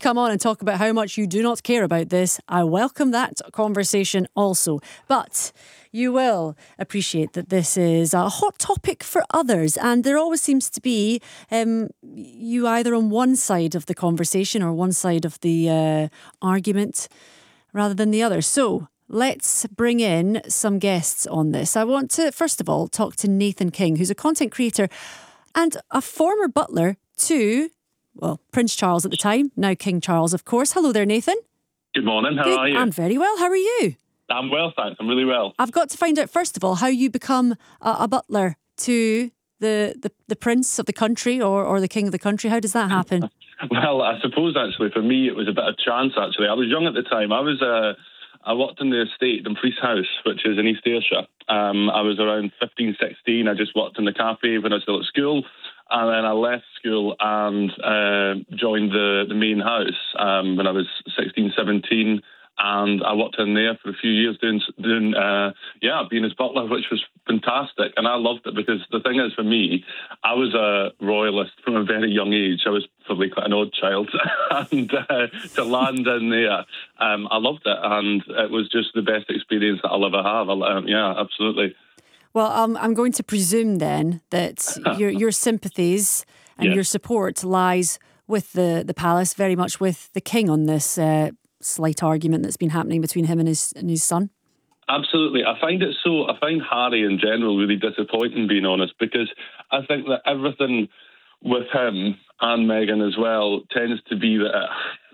come on and talk about how much you do not care about this, I welcome that conversation also. But you will appreciate that this is a hot topic for others, and there always seems to be you either on one side of the conversation or one side of the argument rather than the other. So let's bring in some guests on this. I want to, first of all, talk to Nathan King, who's a content creator and a former butler to, well, Prince Charles at the time, now King Charles, of course. Hello there, Nathan. Good morning. How are you? I'm very well. How are you? I'm well, thanks. I'm really well. I've got to find out, first of all, how you become a butler to the prince of the country or the king of the country. How does that happen? Well, I suppose, actually, for me, it was a bit of chance, actually. I was young at the time. I worked in the estate, Dumfries House, which is in East Ayrshire. I was around 15, 16. I just worked in the cafe when I was still at school. And then I left school and joined the main house when I was 16, 17. And I worked in there for a few years doing being his butler, which was fantastic. And I loved it because the thing is, for me, I was a royalist from a very young age. I was probably quite an odd child. And to land in there, I loved it. And it was just the best experience that I'll ever have. Yeah, absolutely. Well, I'm going to presume then that your sympathies and your support lies with the palace, very much with the king on this slight argument that's been happening between him and his son. Absolutely. I find Harry in general really disappointing, being honest, because I think that everything with him and Meghan as well tends to be that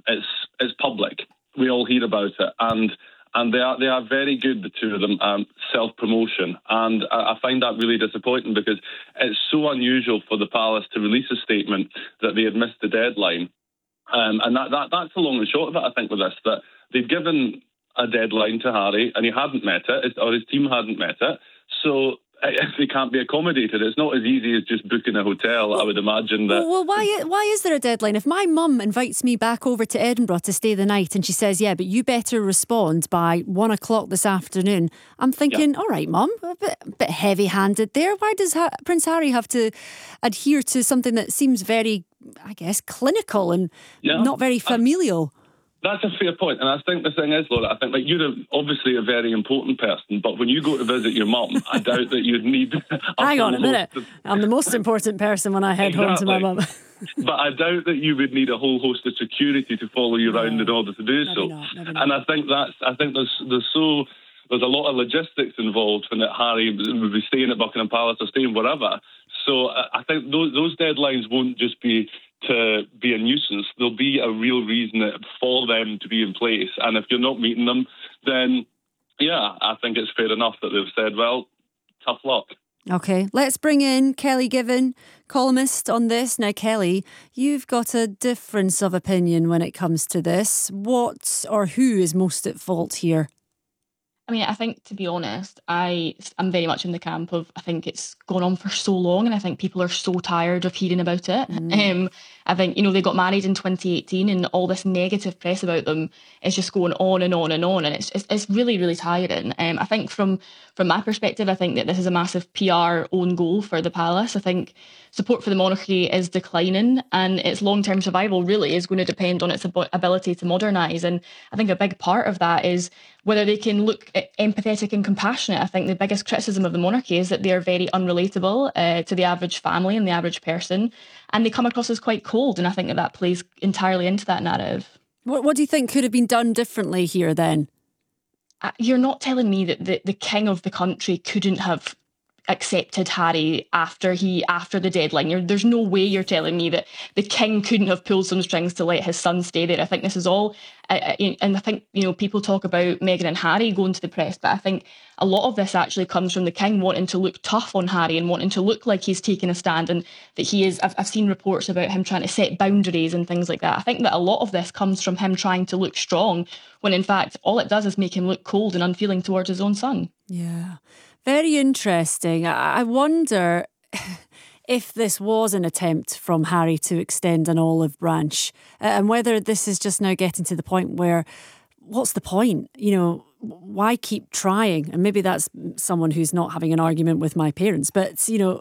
it's public. We all hear about it, and they are very good, the two of them, self-promotion. And I find that really disappointing because it's so unusual for the palace to release a statement that they had missed the deadline. And that's the long and short of it, I think, with this, that they've given a deadline to Harry and he hadn't met it, or his team hadn't met it. So if they can't be accommodated, it's not as easy as just booking a hotel, I would imagine. Well, why is there a deadline? If my mum invites me back over to Edinburgh to stay the night and she says, yeah, but you better respond by 1 o'clock this afternoon, I'm thinking, all right, Mum, a bit heavy-handed there. Why does Prince Harry have to adhere to something that seems very, I guess, clinical and not very familial? That's a fair point. And I think the thing is, Laura, I think that you're obviously a very important person, but when you go to visit your mum, I doubt that you'd need... Hang on a minute. I'm the most important person when I head home to my mum. But I doubt that you would need a whole host of security to follow you around in order to do so. Maybe not. And I think there's a lot of logistics involved when Harry would be staying at Buckingham Palace or staying wherever. So I think those deadlines won't just be to be a nuisance. There'll be a real reason for them to be in place. And if you're not meeting them, then, yeah, I think it's fair enough that they've said, well, tough luck. OK, let's bring in Kelly Given, columnist on this. Now, Kelly, you've got a difference of opinion when it comes to this. What or who is most at fault here? I mean, I think, to be honest, I'm very much in the camp of, I think it's gone on for so long and I think people are so tired of hearing about it. I think, they got married in 2018 and all this negative press about them is just going on and on and on. And it's really, really tiring. I think from my perspective, I think that this is a massive PR own goal for the palace. I think support for the monarchy is declining and its long-term survival really is going to depend on its ability to modernise. And I think a big part of that is whether they can look empathetic and compassionate. I think the biggest criticism of the monarchy is that they are very unrelatable to the average family and the average person. And they come across as quite cold. And I think that plays entirely into that narrative. What do you think could have been done differently here then? You're not telling me that the king of the country couldn't have accepted Harry after the deadline. There's no way you're telling me that the king couldn't have pulled some strings to let his son stay there. I think this is all, and I think, people talk about Meghan and Harry going to the press, but I think a lot of this actually comes from the king wanting to look tough on Harry and wanting to look like he's taking a stand and that he is, I've seen reports about him trying to set boundaries and things like that. I think that a lot of this comes from him trying to look strong when in fact all it does is make him look cold and unfeeling towards his own son. Yeah. Very interesting. I wonder if this was an attempt from Harry to extend an olive branch and whether this is just now getting to the point where, what's the point? Why keep trying? And maybe that's someone who's not having an argument with my parents, but,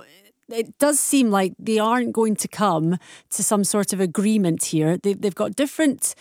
it does seem like they aren't going to come to some sort of agreement here. They've got different